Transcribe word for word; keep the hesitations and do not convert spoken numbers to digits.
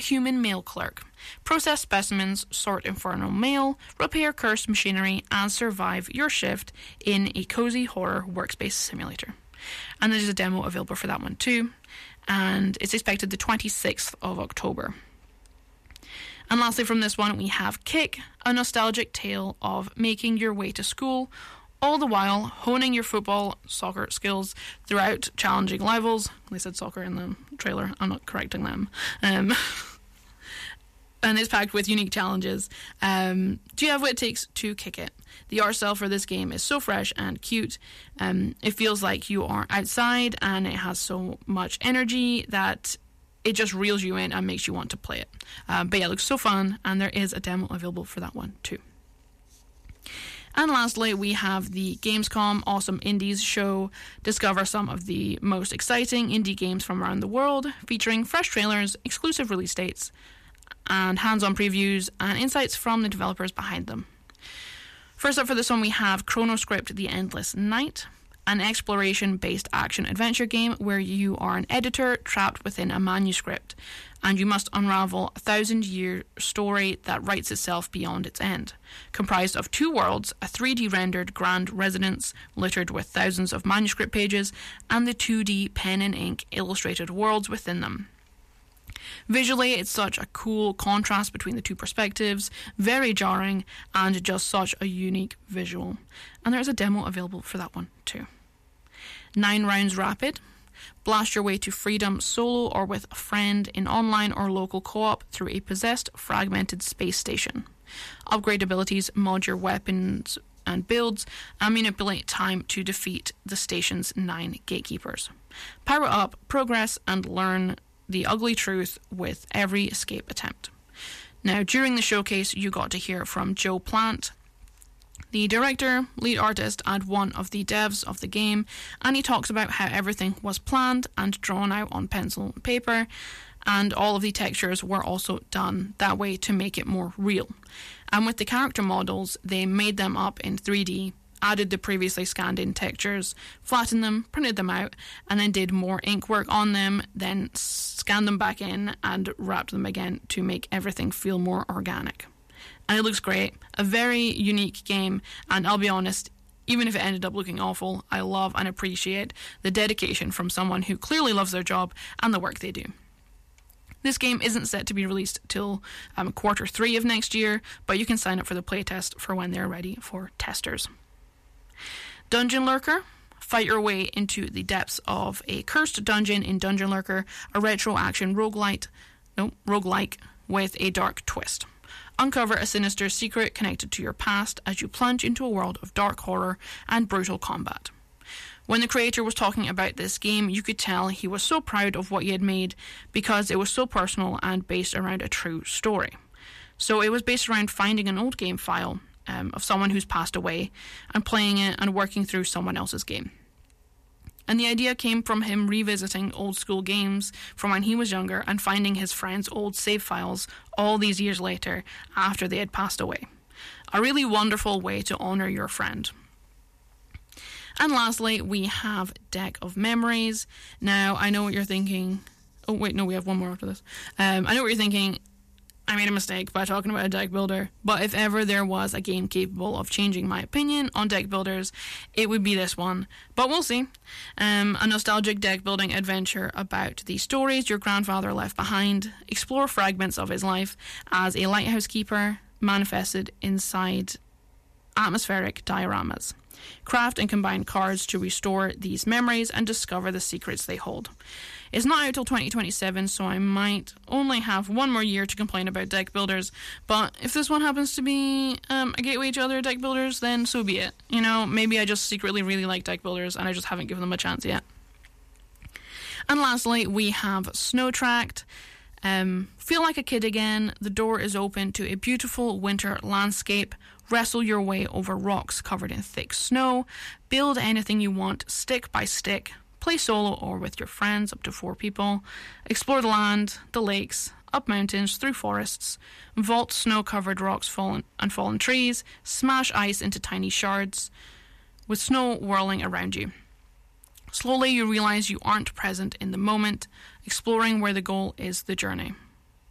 human mail clerk. Process specimens, sort infernal mail, repair cursed machinery, and survive your shift in a cozy horror workspace simulator. And there's a demo available for that one too, and it's expected the twenty-sixth of October. And lastly from this one we have Kick, a nostalgic tale of making your way to school, all the while honing your football, soccer skills throughout challenging levels. They said soccer in the trailer, I'm not correcting them. Um, and it's packed with unique challenges. Um, do you have what it takes to kick it? The art style for this game is so fresh and cute. Um, it feels like you are outside, and it has so much energy that it just reels you in and makes you want to play it. Um, but yeah, it looks so fun, and there is a demo available for that one too. And lastly, we have the Gamescom Awesome Indies show. Discover some of the most exciting indie games from around the world, featuring fresh trailers, exclusive release dates, and hands-on previews and insights from the developers behind them. First up for this one, we have ChronoScript The Endless Night, an exploration-based action-adventure game where you are an editor trapped within a manuscript, and you must unravel a thousand-year story that writes itself beyond its end. Comprised of two worlds, a three D rendered grand residence littered with thousands of manuscript pages, and the two D pen and ink illustrated worlds within them. Visually, it's such a cool contrast between the two perspectives, very jarring, and just such a unique visual. And there's a demo available for that one too. Nine Rounds Rapid. Blast your way to freedom solo or with a friend in online or local co-op through a possessed, fragmented space station. Upgrade abilities, mod your weapons and builds, and manipulate time to defeat the station's nine gatekeepers. Power up, progress, and learn the ugly truth with every escape attempt. Now, during the showcase, you got to hear from Joe Plant, the director, lead artist, and one of the devs of the game, and he talks about how everything was planned and drawn out on pencil and paper, and all of the textures were also done that way to make it more real. And with the character models, they made them up in three D, added the previously scanned in textures, flattened them, printed them out, and then did more ink work on them, then scanned them back in and wrapped them again to make everything feel more organic. And it looks great. A very unique game, and I'll be honest, even if it ended up looking awful, I love and appreciate the dedication from someone who clearly loves their job and the work they do. This game isn't set to be released till um, quarter three of next year, but you can sign up for the playtest for when they're ready for testers. Dungeon Lurker. Fight your way into the depths of a cursed dungeon in Dungeon Lurker, a retro action roguelite, no, roguelike with a dark twist. Uncover a sinister secret connected to your past as you plunge into a world of dark horror and brutal combat. When the creator was talking about this game, you could tell he was so proud of what he had made because it was so personal and based around a true story. So it was based around finding an old game file um, of someone who's passed away and playing it and working through someone else's game. And the idea came from him revisiting old school games from when he was younger and finding his friends' old save files all these years later after they had passed away. A really wonderful way to honour your friend. And lastly, we have Deck of Memories. Now, I know what you're thinking. Oh, wait, no, we have one more after this. Um, I know what you're thinking. I made a mistake by talking about a deck builder, but if ever there was a game capable of changing my opinion on deck builders, it would be this one. But we'll see. Um, a nostalgic deck building adventure about the stories your grandfather left behind. Explore fragments of his life as a lighthouse keeper manifested inside atmospheric dioramas. Craft and combine cards to restore these memories and discover the secrets they hold. It's not out till twenty twenty-seven, so I might only have one more year to complain about deck builders, but if this one happens to be um, a gateway to other deck builders, then so be it. You know, maybe I just secretly really like deck builders and I just haven't given them a chance yet. And lastly, we have Snowtracked. Um, feel like a kid again. The door is open to a beautiful winter landscape. Wrestle your way over rocks covered in thick snow. Build anything you want, stick by stick. Play solo or with your friends, up to four people. Explore the land, the lakes, up mountains, through forests. Vault snow-covered rocks fallen and fallen trees. Smash ice into tiny shards, with snow whirling around you. Slowly you realize you aren't present in the moment, exploring where the goal is the journey.